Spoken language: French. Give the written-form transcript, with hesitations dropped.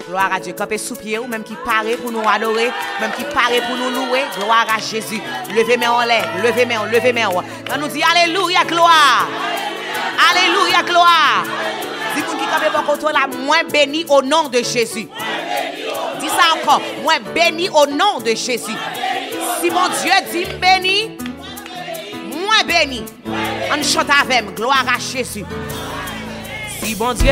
Gloire à Dieu. Campez sous pied ou même qui paraît pour nous adorer, même qui paraît pour nous louer. Gloire à Jésus. Levez main en l'air, levez main, levez main. On nous dit alléluia, gloire. Alléluia, gloire. Dis vous qui campez bon côté là, moi béni au nom de Jésus. Dis ça encore, moi béni au nom de Jésus. Si mon Dieu dit béni, moi béni. On chante avec, gloire à Jésus. Si bon Dieu